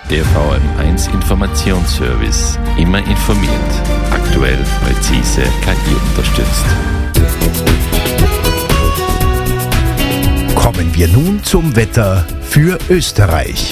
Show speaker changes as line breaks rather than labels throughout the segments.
Der VM1 Informationsservice. Immer informiert. Aktuell, präzise, KI unterstützt.
Kommen wir nun zum Wetter für Österreich.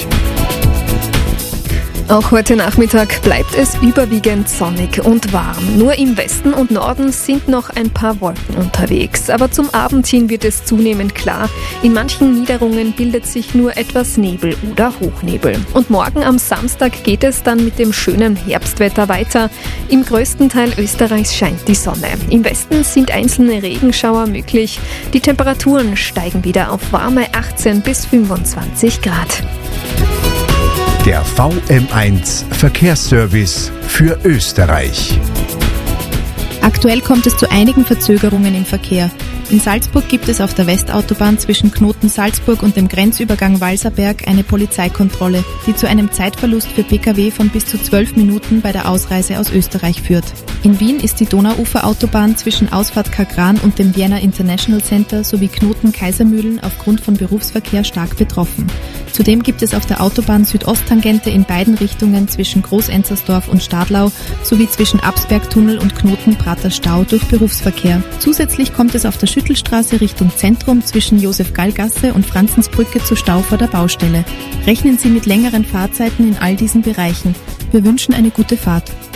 Auch heute Nachmittag bleibt es überwiegend sonnig und warm. Nur im Westen und Norden sind noch ein paar Wolken unterwegs. Aber zum Abend hin wird es zunehmend klar. In manchen Niederungen bildet sich nur etwas Nebel oder Hochnebel. Und morgen am Samstag geht es dann mit dem schönen Herbstwetter weiter. Im größten Teil Österreichs scheint die Sonne. Im Westen sind einzelne Regenschauer möglich. Die Temperaturen steigen wieder auf warme 18 bis 25 Grad.
Der VM1 Verkehrsservice für Österreich.
Aktuell kommt es zu einigen Verzögerungen im Verkehr. In Salzburg gibt es auf der Westautobahn zwischen Knoten Salzburg und dem Grenzübergang Walserberg eine Polizeikontrolle, die zu einem Zeitverlust für Pkw von bis zu 12 Minuten bei der Ausreise aus Österreich führt. In Wien ist die Donauuferautobahn zwischen Ausfahrt Kagran und dem Vienna International Center sowie Knoten Kaisermühlen aufgrund von Berufsverkehr stark betroffen. Zudem gibt es auf der Autobahn Südosttangente in beiden Richtungen zwischen Groß-Enzersdorf und Stadlau sowie zwischen Absbergtunnel und Knoten Prater Stau durch Berufsverkehr. Zusätzlich kommt es auf der Schüttelstraße Richtung Zentrum zwischen Josef-Gall-Gasse und Franzensbrücke zu Stau vor der Baustelle. Rechnen Sie mit längeren Fahrzeiten in all diesen Bereichen. Wir wünschen eine gute Fahrt.